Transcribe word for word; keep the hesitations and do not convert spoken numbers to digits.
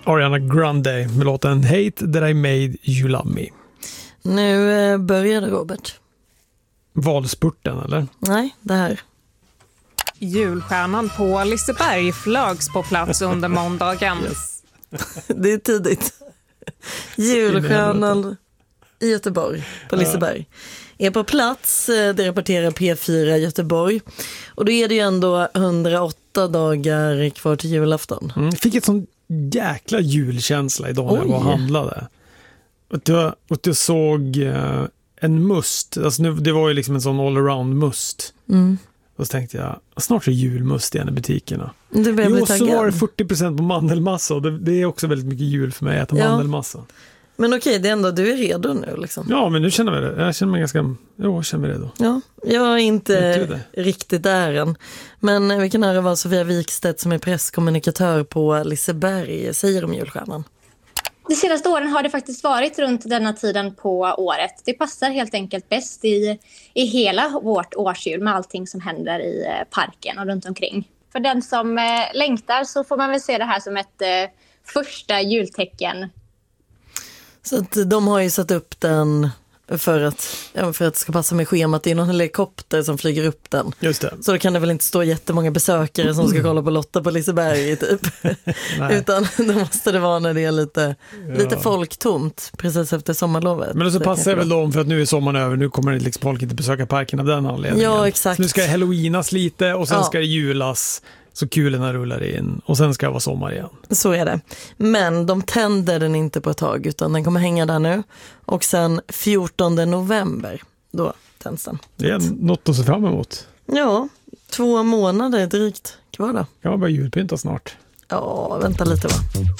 Ariana Grande med låten Hate That I Made You Love Me. Nu eh, började Robert. Valspurten, eller? Nej, det här. Julstjärnan på Liseberg flögs på plats under måndagen. Yes. Det är tidigt. Julstjärnan i Göteborg, på Liseberg, är på plats. Det rapporterar P fyra Göteborg. Och då är det ju ändå hundraåtta dagar kvar till julafton. Mm, fick ett sån jäkla julkänsla idag när jag var och handlade. Och jag, och jag såg uh, en must. Alltså nu, det var ju liksom en sån all-around must. Mm. Och så tänkte jag, snart är julmust igen i butikerna. Du börjar jo, bli så var det fyrtio procent på mandelmassa. Och det, det är också väldigt mycket jul för mig att äta ja. mandelmassa. Men okej, det är ändå, du är redo nu liksom. Ja, men nu känner jag det. Jag känner mig ganska, jo, jag känner mig redo. Ja, jag är inte riktigt där än. Men vi kan höra vad Sofia Wikstedt som är presskommunikatör på Liseberg säger om julstjärnan. De senaste åren har det faktiskt varit runt denna tiden på året. Det passar helt enkelt bäst i, i hela vårt årsjul med allting som händer i parken och runt omkring. För den som eh, längtar så får man väl se det här som ett eh, första jultecken. Så att de har ju satt upp den för att, ja, för att det ska passa med schemat. Det är någon helikopter som flyger upp den. Just det. Så då kan det väl inte stå jättemånga besökare som ska kolla på Lotta på Liseberg typ. Utan då måste det vara när det är lite, ja. lite folktomt precis efter sommarlovet. Men så passar det väl om för att nu är sommaren över. Nu kommer det liksom folk inte besöka parken av den anledningen. Ja, exakt. Så nu ska det halloweenas lite och sen ja. ska det julas. Så kulorna rullar in och sen ska det vara sommar igen. Så är det. Men de tänder den inte på ett tag utan den kommer hänga där nu. Och sen fjortonde november, då tänds den. Det är något att se fram emot. Ja, två månader drygt kvar då. Kan man börja julpynta snart? Ja, vänta lite va.